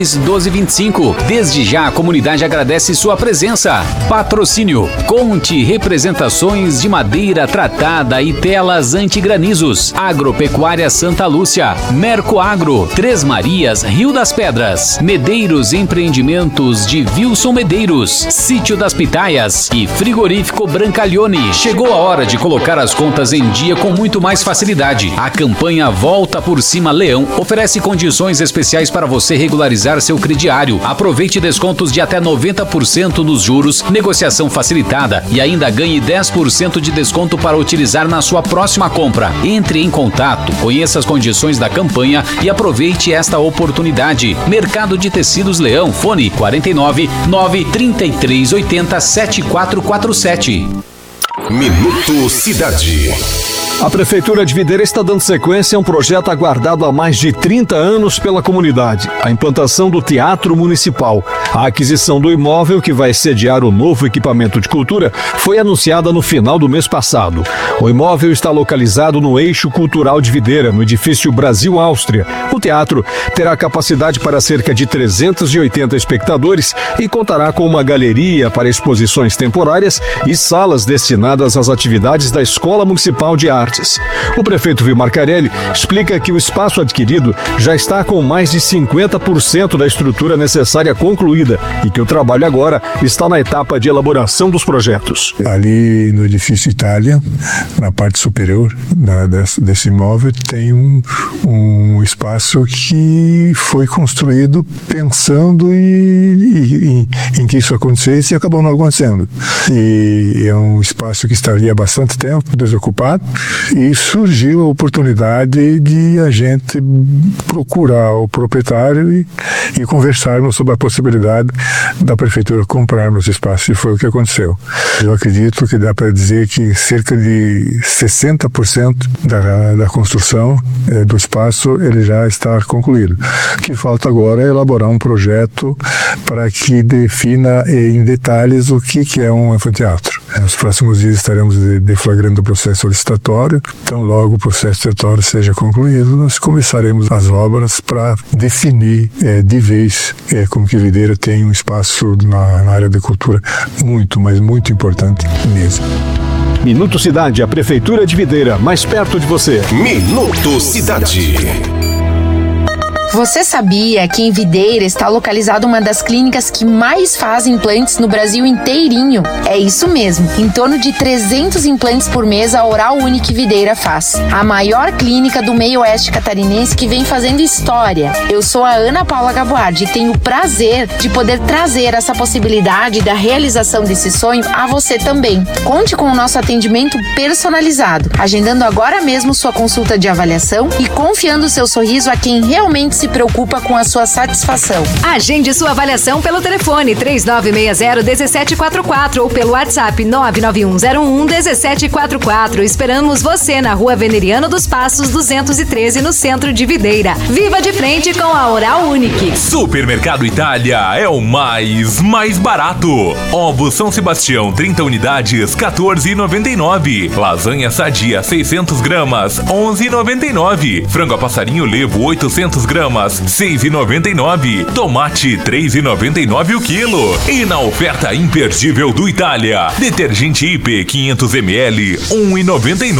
1225. Desde já a comunidade agradece sua presença. Patrocínio: Conte Representações de Madeira Tratada e Telas Antigranizos. Agropecuária Santa Lúcia. Mercoagro. Três Marias, Rio das Pedras. Medeiros Empreendimentos de Wilson Medeiros. Sítio das Pitaias e Frigorífico Brancalione. Chegou a hora de colocar as contas em dia com muito mais facilidade. A campanha Volta por Cima Leão oferece condições especiais para você regularizar seu crediário. Aproveite descontos de até 90% nos juros, negociação facilitada e ainda ganhe 10% de desconto para utilizar na sua próxima compra. Entre em contato, conheça as condições da campanha e aproveite esta oportunidade. Mercado de Tecidos Leão, fone 49 933 80 7447. Minuto Cidade. A Prefeitura de Videira está dando sequência a um projeto aguardado há mais de 30 anos pela comunidade, a implantação do Teatro Municipal. A aquisição do imóvel, que vai sediar o novo equipamento de cultura, foi anunciada no final do mês passado. O imóvel está localizado no Eixo Cultural de Videira, no edifício Brasil-Áustria. O teatro terá capacidade para cerca de 380 espectadores e contará com uma galeria para exposições temporárias e salas destinadas às atividades da Escola Municipal de Artes. O prefeito Vilmar Carelli explica que o espaço adquirido já está com mais de 50% da estrutura necessária concluída e que o trabalho agora está na etapa de elaboração dos projetos. Ali no edifício Itália, na parte superior desse imóvel, tem um espaço que foi construído pensando em que isso acontecesse e acabou não acontecendo. E é um espaço que estaria há bastante tempo desocupado. E surgiu a oportunidade de a gente procurar o proprietário e conversarmos sobre a possibilidade da prefeitura comprarmos esse espaço, e foi o que aconteceu. Eu acredito que dá para dizer que cerca de 60% da construção do espaço ele já está concluído. O que falta agora é elaborar um projeto para que defina em detalhes o que é um anfiteatro. Nos próximos dias estaremos deflagrando o processo licitatório. Então, logo o processo licitatório seja concluído, nós começaremos as obras para definir de vez como que Videira tem um espaço na área da cultura muito, mas muito importante mesmo. Minuto Cidade, a Prefeitura de Videira, mais perto de você. Minuto Cidade. Você sabia que em Videira está localizada uma das clínicas que mais faz implantes no Brasil inteirinho? É isso mesmo, em torno de 300 implantes por mês a Oral Unique Videira faz. A maior clínica do meio oeste catarinense que vem fazendo história. Eu sou a Ana Paula Gaboardi e tenho o prazer de poder trazer essa possibilidade da realização desse sonho a você também. Conte com o nosso atendimento personalizado, agendando agora mesmo sua consulta de avaliação e confiando seu sorriso a quem realmente se preocupa com a sua satisfação. Agende sua avaliação pelo telefone 3960-1744 ou pelo WhatsApp 99101-1744. Esperamos você na Rua Veneriano dos Passos 213, no centro de Videira. Viva de frente com a Oral Unique. Supermercado Itália é o mais barato. Ovos São Sebastião 30 unidades, R$14,99. Lasanha Sadia 600 gramas, R$11,99. Frango a passarinho Levo 800 gramas, R$6,99. Tomate, R$3,99 o quilo. E na oferta imperdível do Itália, detergente IP 500 ml, R$1,99.